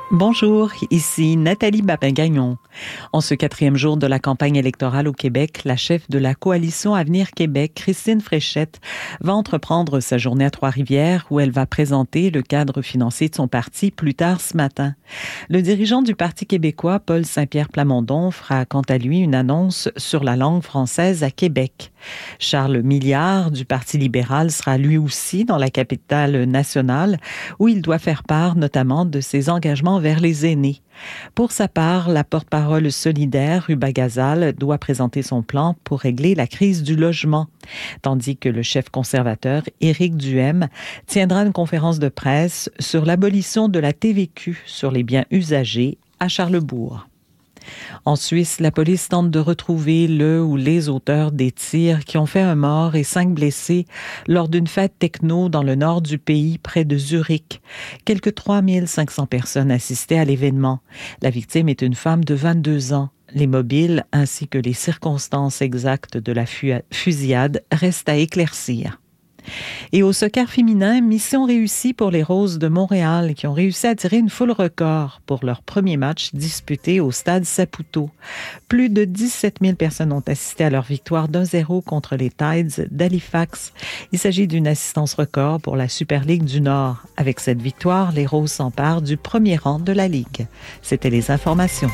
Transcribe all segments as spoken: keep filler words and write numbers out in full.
Bonjour, ici Nathalie Babin-Gagnon. En ce quatrième jour de la campagne électorale au Québec, la chef de la coalition Avenir Québec, Christine Fréchette, va entreprendre sa journée à Trois-Rivières où elle va présenter le cadre financier de son parti plus tard ce matin. Le dirigeant du Parti québécois, Paul Saint-Pierre Plamondon, fera quant à lui une annonce sur la langue française à Québec. Charles Milliard du Parti libéral sera lui aussi dans la capitale nationale où il doit faire part notamment de ses engagements vers les aînés. Pour sa part, la porte-parole solidaire, Ruba Gazal, doit présenter son plan pour régler la crise du logement, tandis que le chef conservateur, Éric Duhaime, tiendra une conférence de presse sur l'abolition de la T V Q sur les biens usagés à Charlesbourg. En Suisse, la police tente de retrouver le ou les auteurs des tirs qui ont fait un mort et cinq blessés lors d'une fête techno dans le nord du pays, près de Zurich. Quelque trois mille cinq cents personnes assistaient à l'événement. La victime est une femme de vingt-deux ans. Les mobiles ainsi que les circonstances exactes de la fusillade restent à éclaircir. Et au soccer féminin, mission réussie pour les Roses de Montréal qui ont réussi à tirer une foule record pour leur premier match disputé au stade Saputo. Plus de dix-sept mille personnes ont assisté à leur victoire d'un zéro contre les Tides d'Halifax. Il s'agit d'une assistance record pour la Super Ligue du Nord. Avec cette victoire, les Roses s'emparent du premier rang de la Ligue. C'était les informations.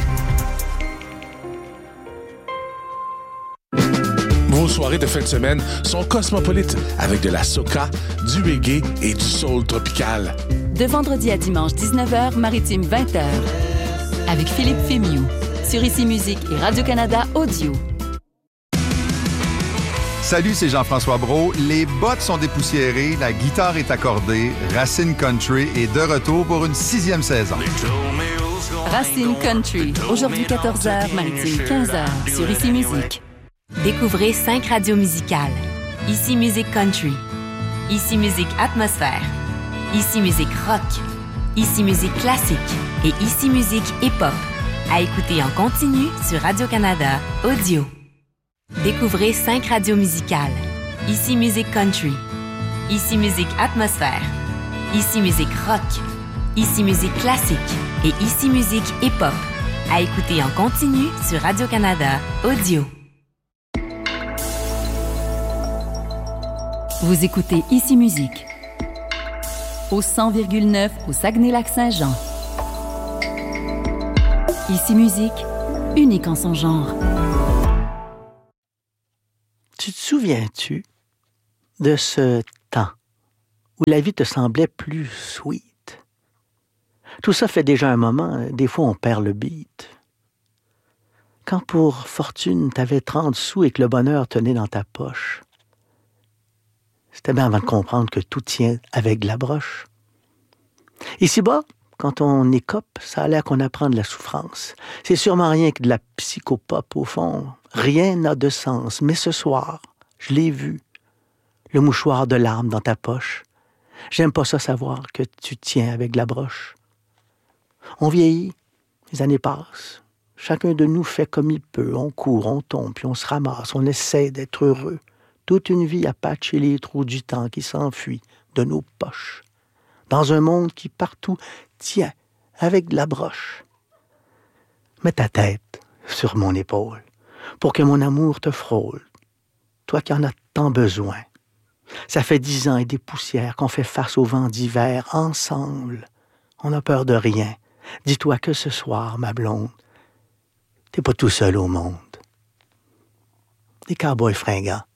Vos soirées de fin de semaine sont cosmopolites avec de la soca, du reggae et du soul tropical. De vendredi à dimanche dix-neuf heures, maritime vingt heures. Avec Philippe Fémiou. Sur Ici Musique et Radio-Canada Audio. Salut, c'est Jean-François Brault. Les bottes sont dépoussiérées, la guitare est accordée. Racine Country est de retour pour une sixième saison. Racine Country. Aujourd'hui quatorze heures, maritime quinze heures. Sur Ici Musique. Découvrez cinq radios musicales. Ici Musique Country, Ici Musique Atmosphère, Ici Musique Rock, Ici Musique Classique et Ici Musique Hip-Hop. À écouter en continu sur Radio-Canada Audio. Découvrez cinq radios musicales. Ici Musique Country, Ici Musique Atmosphère, Ici Musique Rock, Ici Musique Classique et Ici Musique Hip-Hop. À écouter en continu sur Radio-Canada Audio. Vous écoutez Ici Musique. Au cent virgule neuf au Saguenay-Lac-Saint-Jean. Ici Musique, unique en son genre. Tu te souviens-tu de ce temps où la vie te semblait plus sweet? Tout ça fait déjà un moment, des fois on perd le beat. Quand pour fortune t'avais trente sous et que le bonheur tenait dans ta poche. C'était bien avant de comprendre que tout tient avec de la broche. Ici-bas, quand on écope, ça a l'air qu'on apprend de la souffrance. C'est sûrement rien que de la psychopop, au fond. Rien n'a de sens. Mais ce soir, je l'ai vu. Le mouchoir de larmes dans ta poche. J'aime pas ça savoir que tu tiens avec de la broche. On vieillit, les années passent. Chacun de nous fait comme il peut. On court, on tombe, puis on se ramasse. On essaie d'être heureux. Toute une vie à patcher les trous du temps qui s'enfuit de nos poches. Dans un monde qui partout tient avec de la broche. Mets ta tête sur mon épaule pour que mon amour te frôle. Toi qui en as tant besoin. Ça fait dix ans et des poussières qu'on fait face au vent d'hiver ensemble. On n'a peur de rien. Dis-toi que ce soir, ma blonde, t'es pas tout seul au monde. Des cowboys fringants